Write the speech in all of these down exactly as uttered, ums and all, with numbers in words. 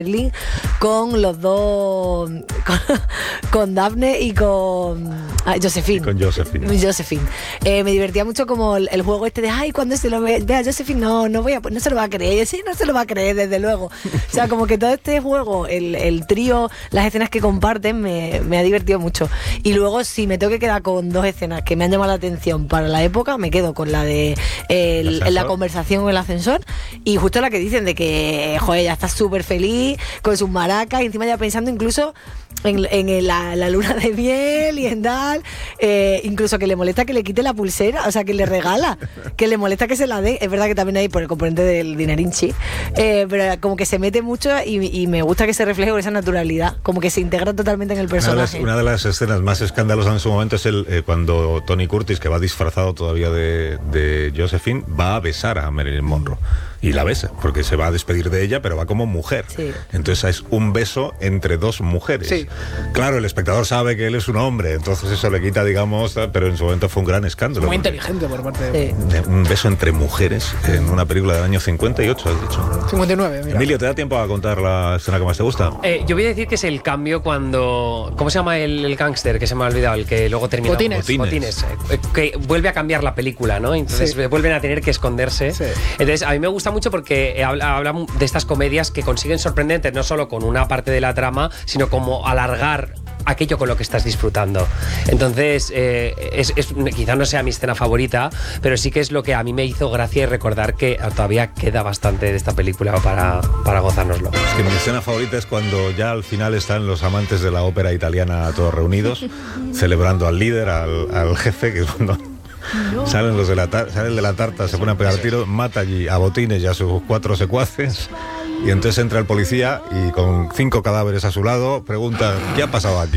Merlín con los dos, con, con Daphne y con ah, Josephine. Y con Josephine. Josephine. Eh, me divertía mucho como el, el juego este de, ay, cuando se lo ve, vea Josephine, no, no voy a, no se lo va a creer. Y yo, sí, no se lo va a creer, desde luego. O sea, como que todo este juego, el, el trío, las escenas que comparten, me, me ha divertido mucho. Y luego, si me tengo que quedar con dos escenas que me han llamado la atención para la época, me quedo con la de el, la conversación en el ascensor y justo la que dicen de que, joder, ya está súper feliz con sus maracas y encima ya pensando incluso en, en la, la luna de miel y en tal, eh, incluso que le molesta que le quite la pulsera, o sea, que le regala, que le molesta que se la dé. Es verdad que también hay por el componente del dinerinchi, eh, pero como que se mete mucho y, y me gusta que se refleje con esa naturalidad, como que se integra totalmente en el personaje. Una de las, una de las escenas más escandalosas en su momento es el eh, cuando Tony Curtis, que va disfrazado todavía de, de Josephine, va a besar a Marilyn Monroe. Y la besa, porque se va a despedir de ella, pero va como mujer. Sí. Entonces es un beso entre dos mujeres. Sí. Claro, el espectador sabe que él es un hombre, entonces eso le quita, digamos, pero en su momento fue un gran escándalo. Muy inteligente por parte de... Sí. Un beso entre mujeres en una película del año cincuenta y ocho, has dicho. cincuenta y nueve, mira. Emilio, ¿te da tiempo a contar la escena que más te gusta? Eh, yo voy a decir que es el cambio cuando... ¿Cómo se llama el, el gángster que se me ha olvidado? El que luego termina... Botines. Botines. Botines, eh, que vuelve a cambiar la película, ¿no? Entonces Sí. vuelven a tener que esconderse. Sí. Entonces a mí me gusta mucho porque eh, habla, habla de estas comedias que consiguen sorprendentes no solo con una parte de la trama, sino como alargar aquello con lo que estás disfrutando. Entonces, eh, es, es, quizá no sea mi escena favorita, pero sí que es lo que a mí me hizo gracia y recordar que todavía queda bastante de esta película para, para gozárnoslo. Es que mi escena favorita es cuando ya al final están los amantes de la ópera italiana todos reunidos, celebrando al líder, al, al jefe, que es cuando... No. Salen los de la tar- salen de la tarta, se ponen a pegar tiros, mata allí a Botines y a sus cuatro secuaces. Y entonces entra el policía y con cinco cadáveres a su lado pregunta, ¿qué ha pasado aquí?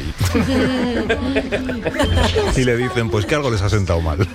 Y le dicen, pues que algo les ha sentado mal.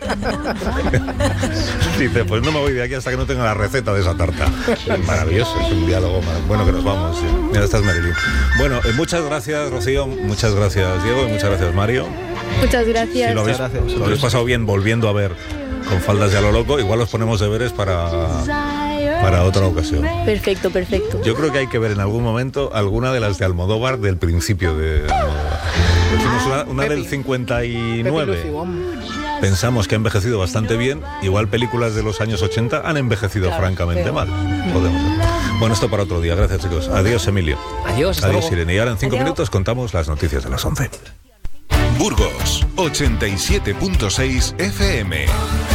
Dice, pues no me voy de aquí hasta que no tenga la receta de esa tarta. Es maravilloso, es un diálogo mar- bueno que nos vamos. Sí. Mira, estás Marilyn. Bueno, eh, muchas gracias Rocío, muchas gracias Diego y muchas gracias Mario. Muchas gracias. Si lo habéis, gracias. lo habéis pasado bien volviendo a ver Con faldas de a lo loco, igual os ponemos deberes para, para otra ocasión. Perfecto, perfecto. Yo creo que hay que ver en algún momento alguna de las de Almodóvar del principio de Almodóvar. Decimos una, una del cincuenta y nueve. Pensamos que ha envejecido bastante bien. Igual películas de los años ochenta han envejecido claro, francamente pero... mal. Podemos ver. Bueno, esto para otro día. Gracias, chicos. Adiós, Emilio. Adiós. Adiós, Irene. Y ahora en cinco Adiós. minutos contamos las noticias de las once. Burgos, ochenta y siete punto seis F M.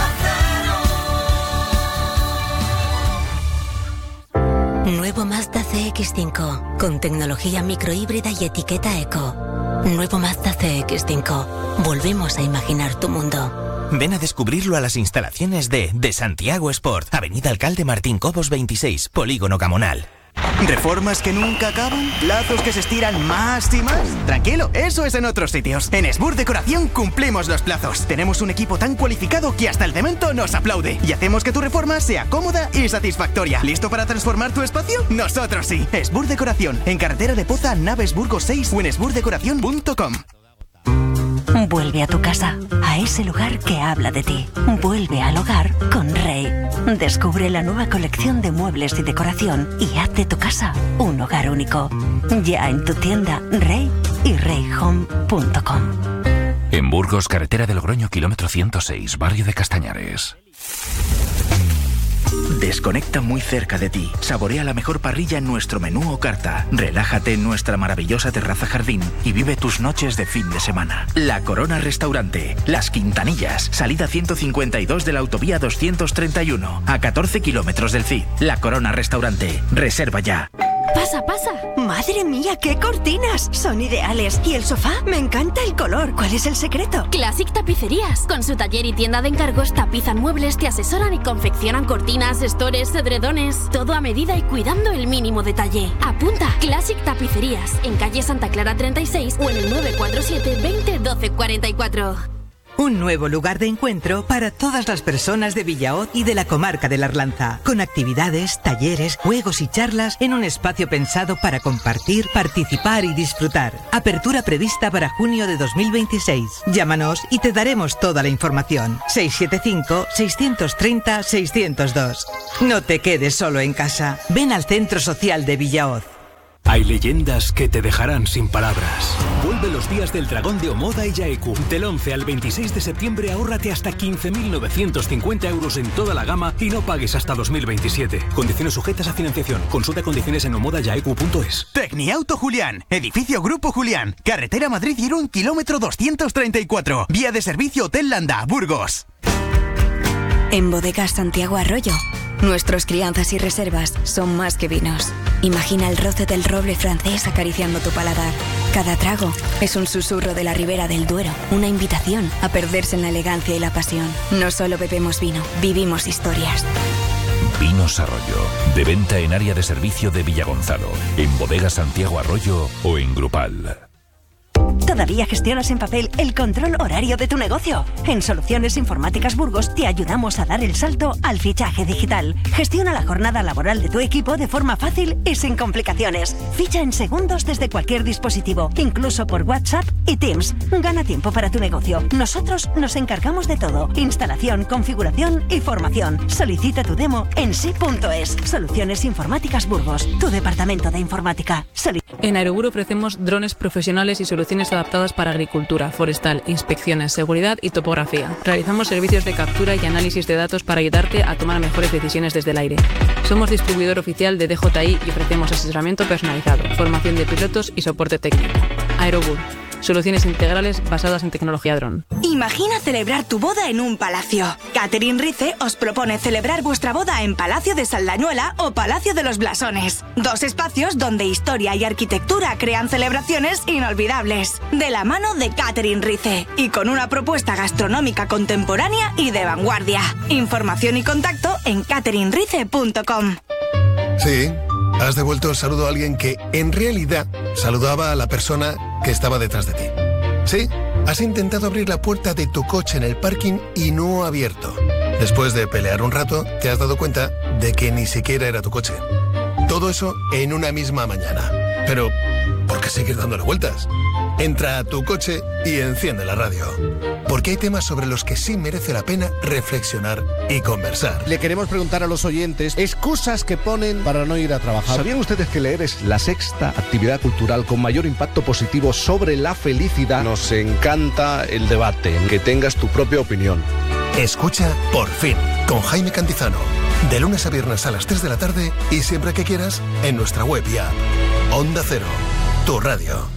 Nuevo Mazda C X cinco, con tecnología microhíbrida y etiqueta eco. Nuevo Mazda C X cinco. Volvemos a imaginar tu mundo. Ven a descubrirlo a las instalaciones de De Santiago Sport, Avenida Alcalde Martín Cobos veintiséis, Polígono Gamonal. ¿Reformas que nunca acaban? ¿Plazos que se estiran más y más? Tranquilo, eso es en otros sitios. En Esbur Decoración cumplimos los plazos. Tenemos un equipo tan cualificado que hasta el cemento nos aplaude. Y hacemos que tu reforma sea cómoda y satisfactoria. ¿Listo para transformar tu espacio? Nosotros sí. Esbur Decoración, en carretera de Poza, Naves Burgos seis o en esbur decoración punto com. Vuelve a tu casa, a ese lugar que habla de ti. Vuelve al hogar con Rey. Descubre la nueva colección de muebles y decoración y haz de tu casa un hogar único. Ya en tu tienda Rey y rey home punto com. En Burgos, carretera de Logroño, kilómetro ciento seis, barrio de Castañares. Desconecta muy cerca de ti. Saborea la mejor parrilla en nuestro menú o carta. Relájate en nuestra maravillosa terraza jardín y vive tus noches de fin de semana. La Corona Restaurante, Las Quintanillas, salida ciento cincuenta y dos de la autovía doscientos treinta y uno, a catorce kilómetros del C I D. La Corona Restaurante. Reserva ya. Pasa, pasa. Madre mía, qué cortinas. Son ideales. ¿Y el sofá? Me encanta el color. ¿Cuál es el secreto? Classic Tapicerías. Con su taller y tienda de encargos tapizan muebles, te asesoran y confeccionan cortinas, estores, edredones. Todo a medida y cuidando el mínimo detalle. Apunta. Classic Tapicerías. En calle Santa Clara treinta y seis o en el nueve cuatro siete, veinte, doce cuarenta y cuatro. Un nuevo lugar de encuentro para todas las personas de Villahoz y de la comarca de la Arlanza, con actividades, talleres, juegos y charlas en un espacio pensado para compartir, participar y disfrutar. Apertura prevista para junio de dos mil veintiséis. Llámanos y te daremos toda la información. seis siete cinco, seis tres cero, seis cero dos. No te quedes solo en casa. Ven al Centro Social de Villahoz. Hay leyendas que te dejarán sin palabras. Vuelve los días del Dragón de Omoda y Yaeku. Del once al veintiséis de septiembre ahórrate hasta quince mil novecientos cincuenta euros en toda la gama y no pagues hasta dos mil veintisiete. Condiciones sujetas a financiación. Consulta condiciones en omoda yaeku punto es. Tecniauto Julián. Edificio Grupo Julián. Carretera Madrid-Irún, kilómetro doscientos treinta y cuatro. Vía de servicio Hotel Landa, Burgos. En Bodegas Santiago Arroyo, nuestros crianzas y reservas son más que vinos. Imagina el roce del roble francés acariciando tu paladar. Cada trago es un susurro de la Ribera del Duero, una invitación a perderse en la elegancia y la pasión. No solo bebemos vino, vivimos historias. Vinos Arroyo, de venta en área de servicio de Villagonzalo, en Bodegas Santiago Arroyo o en Grupal. ¿Todavía gestionas en papel el control horario de tu negocio? En Soluciones Informáticas Burgos te ayudamos a dar el salto al fichaje digital. Gestiona la jornada laboral de tu equipo de forma fácil y sin complicaciones. Ficha en segundos desde cualquier dispositivo, incluso por WhatsApp y Teams. Gana tiempo para tu negocio. Nosotros nos encargamos de todo. Instalación, configuración y formación. Solicita tu demo en sí punto es. Soluciones Informáticas Burgos, tu departamento de informática. Soli- En Aerobur ofrecemos drones profesionales y soluciones adaptadas para agricultura, forestal, inspecciones, seguridad y topografía. Realizamos servicios de captura y análisis de datos para ayudarte a tomar mejores decisiones desde el aire. Somos distribuidor oficial de D J I y ofrecemos asesoramiento personalizado, formación de pilotos y soporte técnico. Aerobur. Soluciones integrales basadas en tecnología dron. Imagina celebrar tu boda en un palacio. Catherine Rice os propone celebrar vuestra boda en Palacio de Saldañuela o Palacio de los Blasones. Dos espacios donde historia y arquitectura crean celebraciones inolvidables. De la mano de Catherine Rice y con una propuesta gastronómica contemporánea y de vanguardia. Información y contacto en catherine rice punto com. Sí, has devuelto el saludo a alguien que en realidad saludaba a la persona que estaba detrás de ti. Sí, has intentado abrir la puerta de tu coche en el parking y no ha abierto. Después de pelear un rato, te has dado cuenta de que ni siquiera era tu coche. Todo eso en una misma mañana. Pero, ¿por qué seguir dándole vueltas? Entra a tu coche y enciende la radio. Porque hay temas sobre los que sí merece la pena reflexionar y conversar. Le queremos preguntar a los oyentes excusas que ponen para no ir a trabajar. ¿Sabían ustedes que leer es la sexta actividad cultural con mayor impacto positivo sobre la felicidad? Nos encanta el debate, que tengas tu propia opinión. Escucha Por Fin, con Jaime Cantizano. De lunes a viernes a las tres de la tarde y siempre que quieras en nuestra web y app. Onda Cero, tu radio.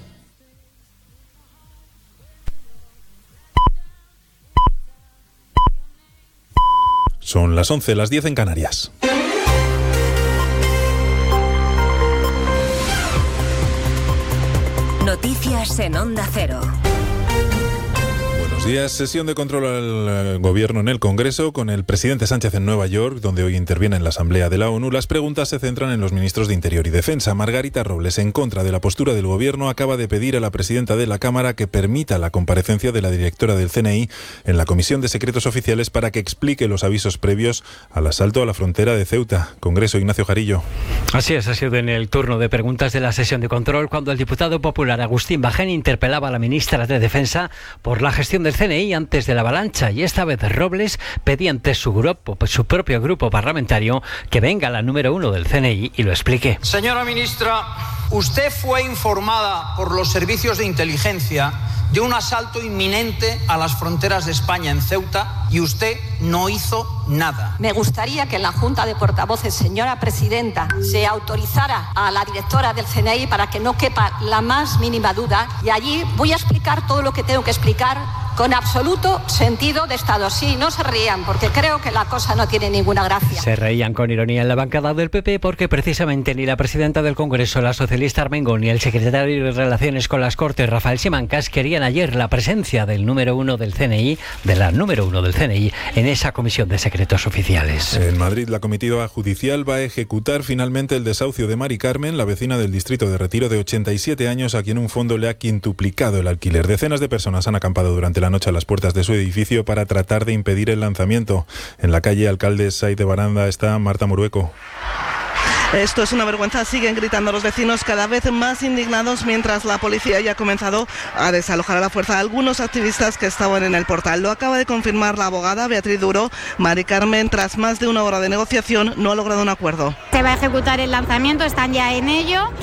Son las once, las diez en Canarias. Noticias en Onda Cero. Buenos días. Sesión de control al gobierno en el Congreso con el presidente Sánchez en Nueva York, donde hoy interviene en la Asamblea de la ONU. Las preguntas se centran en los ministros de Interior y Defensa. Margarita Robles, en contra de la postura del gobierno, acaba de pedir a la presidenta de la Cámara que permita la comparecencia de la directora del C N I en la Comisión de Secretos Oficiales para que explique los avisos previos al asalto a la frontera de Ceuta. Congreso, Ignacio Jarillo. Así es, ha sido en el turno de preguntas de la sesión de control cuando el diputado popular Agustín Bajén interpelaba a la ministra de Defensa por la gestión del C N I antes de la avalancha, y esta vez Robles pedía ante su grupo, su propio grupo parlamentario, que venga la número uno del C N I y lo explique. Señora ministra, usted fue informada por los servicios de inteligencia de un asalto inminente a las fronteras de España en Ceuta y usted no hizo nada. Me gustaría que en la Junta de Portavoces, señora presidenta, se autorizara a la directora del C N I para que no quepa la más mínima duda, y allí voy a explicar todo lo que tengo que explicar con absoluto sentido de Estado. Sí, no se rían, porque creo que la cosa no tiene ninguna gracia. Se reían con ironía en la bancada del P P porque precisamente ni la presidenta del Congreso, la socialista Armengol, ni el secretario de Relaciones con las Cortes, Rafael Simancas, querían ayer la presencia del número uno del C N I, de la número uno del C N I, en esa Comisión de Secretos Oficiales. En Madrid, la comitiva judicial va a ejecutar finalmente el desahucio de Mari Carmen, la vecina del distrito de Retiro de ochenta y siete años, a quien un fondo le ha quintuplicado el alquiler. Decenas de personas han acampado durante la noche a las puertas de su edificio para tratar de impedir el lanzamiento. En la calle Alcalde Saiz de Baranda está Marta Morueco. Esto es una vergüenza, siguen gritando los vecinos cada vez más indignados mientras la policía ya ha comenzado a desalojar a la fuerza a algunos activistas que estaban en el portal. Lo acaba de confirmar la abogada Beatriz Duro. Mari Carmen, tras más de una hora de negociación, no ha logrado un acuerdo. Se va a ejecutar el lanzamiento, están ya en ello